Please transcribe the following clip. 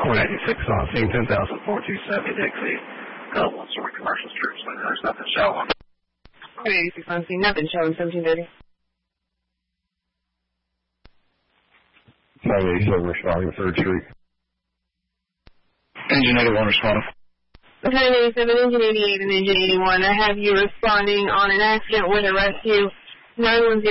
496 on scene, 10,427 Dixie. Code 1 story commercial troops, but there's nothing showing. 486 on scene, nothing showing, 1730. 987 responding, 3rd Street. Engine 81 responding. 987, engine 88, and engine 81. I have you responding on an accident with a rescue. 910.